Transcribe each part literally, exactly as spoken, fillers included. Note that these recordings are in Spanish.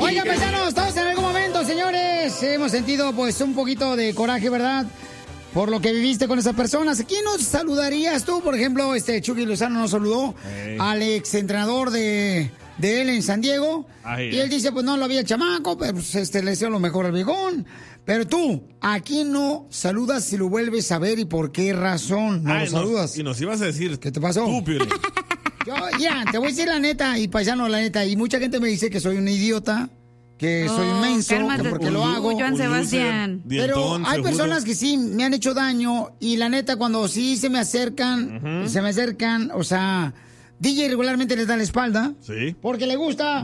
Oigan, paisanos, todos en algún momento, señores, hemos sentido pues un poquito de coraje, ¿verdad? Por lo que viviste con esas personas. ¿Quién nos saludarías tú? Por ejemplo, este Chucky Lozano nos saludó hey. al exentrenador de, de él en San Diego. Ay, y él dice, pues no lo había el chamaco, pero pues, este, le deseo lo mejor al viejón. Pero tú, ¿a quién no saludas si lo vuelves a ver y por qué razón no Ay, lo saludas? Nos, y nos ibas a decir, ¿qué te pasó? Tú, Piolín. Yo, ya, te voy a decir la neta, y paisano, la neta, y mucha gente me dice que soy un idiota, que oh, soy menso, que porque lo hago. Joan Sebastián. Pero hay personas que sí me han hecho daño, y la neta, cuando sí se me acercan, uh-huh. se me acercan, o sea, D J regularmente les da la espalda. Sí. Porque le gusta.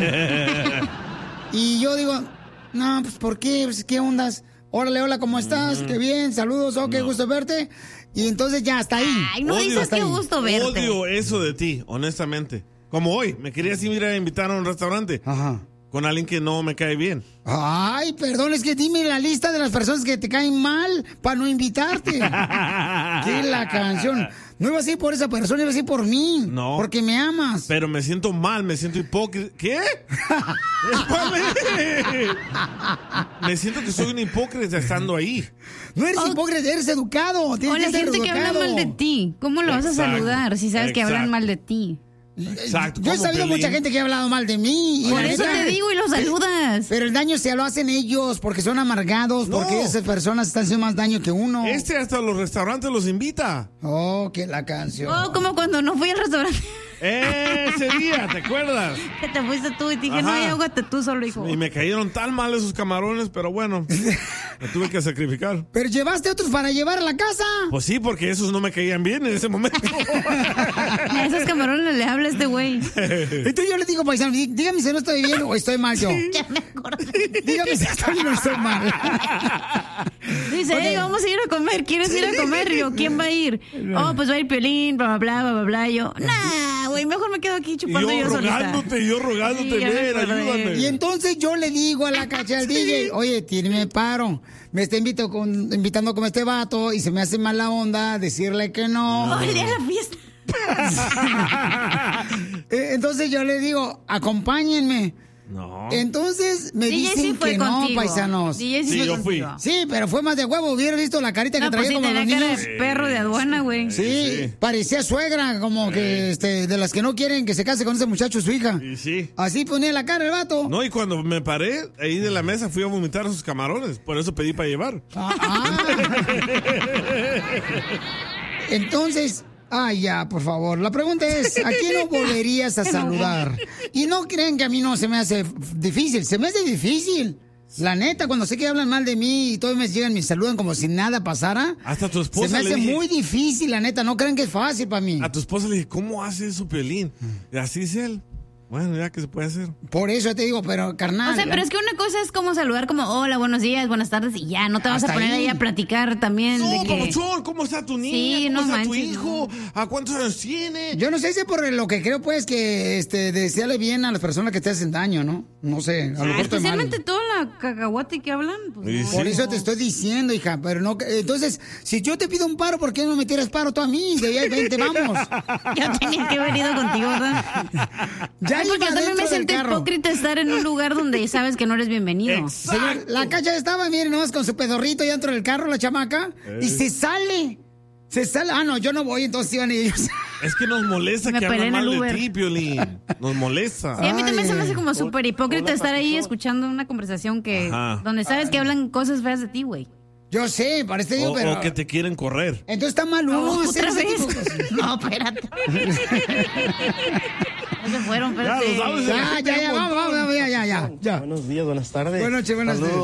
Y yo digo, no, pues, ¿por qué? Pues, ¿qué ondas? Órale, hola, ¿cómo estás? Uh-huh. Qué bien, saludos, oh, qué no. gusto verte. Y entonces ya, hasta ahí. Ay, no odio, dices qué gusto verte. Odio eso de ti, honestamente. Como hoy, me querías ir a invitar a un restaurante. Ajá. Con alguien que no me cae bien. Ay, perdón, es que dime la lista de las personas que te caen mal para no invitarte. ¿Qué la canción? No iba a ir por esa persona, iba a ir por mí. No. Porque me amas. Pero me siento mal, me siento hipócrita. ¿Qué? Me siento que soy un hipócrita estando ahí. No eres oh. hipócrita, eres educado. O la gente educado. que habla mal de ti. ¿Cómo lo vas Exacto. a saludar si sabes Exacto. que hablan mal de ti? Exacto. Yo he sabido Pelín? mucha gente que ha hablado mal de mí. Por eso te digo y los saludas. Pero el daño se lo hacen ellos porque son amargados, no. porque esas personas están haciendo más daño que uno. Este hasta los restaurantes los invita. Oh, que la canción. Oh, como cuando no fui al restaurante. Ese día, ¿te acuerdas? Que te fuiste tú y te dije, Ajá. no, ahógate tú solo, hijo. Y me cayeron tan mal esos camarones, pero bueno, me tuve que sacrificar. ¿Pero llevaste otros para llevar a la casa? Pues sí, porque esos no me caían bien en ese momento. A esos camarones le habla este güey. Entonces yo le digo, paisano, dígame si no estoy bien o estoy mal yo. Sí. Ya me acordé. Dígame si estoy bien o estoy mal. Dice, hey, vamos a ir a comer, ¿quieres sí. ir a comer? Y yo, ¿quién va a ir? No. Oh, pues va a ir Piolín, bla, bla, bla, bla, bla. Y yo, nah, güey, mejor me quedo aquí chupando y yo, yo rogándote, solita. yo rogándote, sí, ven, ayúdame. Y entonces yo le digo a la cacha al sí. D J, oye, tíreme paro. Me está invito con, invitando con este vato y se me hace mala onda decirle que no. no. Oye, a la fiesta. Entonces yo le digo, acompáñenme. No. Entonces me D J dicen sí fue que contigo. no, paisanos. D J sí, sí fue yo fui. contigo. Sí, pero fue más de huevo. Hubiera visto la carita no, que traía pues como sí, los tenía niños. cara de perro de aduana, güey. Sí, sí, parecía suegra, como sí. que este, de las que no quieren que se case con ese muchacho su hija. Y sí. Así ponía la cara el vato. No, y cuando me paré ahí de la mesa fui a vomitar sus camarones. Por eso pedí para llevar. Ah, ah. Entonces... Ay, ya, por favor. La pregunta es, ¿a quién no volverías a saludar? Y no creen que a mí no se me hace difícil. Se me hace difícil. La neta, cuando sé que hablan mal de mí y todos me llegan y me saludan como si nada pasara. Hasta tu esposa se me hace le dije, muy difícil, la neta. No creen que es fácil para mí. A tu esposa le dije, ¿cómo hace eso, Piolín? Y así es él. Bueno, ya que se puede hacer. Por eso te digo, pero carnal. O sea, pero es que una cosa es como saludar como, hola, buenos días, buenas tardes, y ya, no te vas a poner ahí. ahí a platicar también. No, de que... papuchón, ¿cómo está tu niña? Sí, ¿Cómo no está manches, tu hijo? No. ¿A cuántos años tiene? Yo no sé si es por lo que creo, pues, que este, desearle bien a las personas que te hacen daño, ¿no? No sé, a lo mejor estoy mal. Especialmente toda la cacahuate que hablan. Pues, sí, no. Por eso te estoy diciendo, hija, pero no... Entonces, si yo te pido un paro, ¿por qué no me tiras paro tú a mí? De ahí, vente, vamos. Yo tenía que haber ido contigo, ¿verdad? Ya Ay, porque yo también me siento hipócrita estar en un lugar donde sabes que no eres bienvenido. Señor, la cacha estaba, miren, nomás con su pedorrito ya dentro del carro, la chamaca, eh. y se sale. Se sale. Ah, no, yo no voy, entonces iban ellos. Es que nos molesta me que hablan mal de ti, Piolín. Nos molesta. Sí, a mí también se me hace como súper hipócrita Hola, estar ahí escuchando una conversación que Ajá. donde sabes Ay. que hablan cosas feas de ti, güey. Yo sé, parece yo, o, pero... O que te quieren correr. Entonces está mal uno oh, hacer ¿otra ese vez? tipo de cosas. No, espérate. No se fueron, espérate. Ya, lo sabes. Ya, ya, ya, vamos, vamos, ya, ya, ya, ya. Buenos días, buenas tardes. Buenas noches, buenas noches.